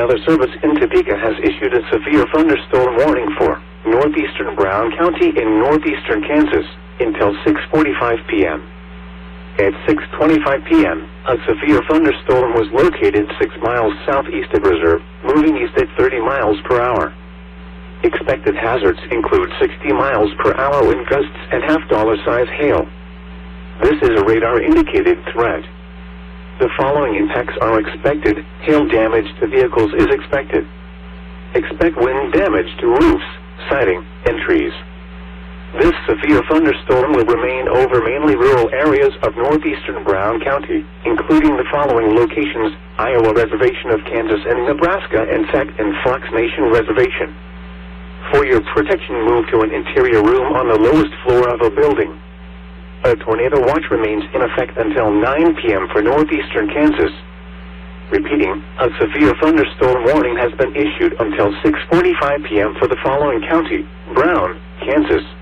Weather Service in Topeka has issued a severe thunderstorm warning for northeastern Brown County in northeastern Kansas until 6:45 p.m. At 6:25 p.m., a severe thunderstorm was located 6 miles southeast of Reserve, moving east at 30 miles per hour. Expected hazards include 60 miles per hour wind gusts and half-dollar-size hail. This is a radar-indicated threat. The following impacts are expected. Hail damage to vehicles is expected. Expect wind damage to roofs, siding, and trees. This severe thunderstorm will remain over mainly rural areas of northeastern Brown County, including the following locations: Iowa Reservation of Kansas and Nebraska, and Sac and Fox Nation Reservation. For your protection, move to an interior room on the lowest floor of a building. A tornado watch remains in effect until 9 p.m. for northeastern Kansas. Repeating, a severe thunderstorm warning has been issued until 6:45 p.m. for the following county: Brown, Kansas,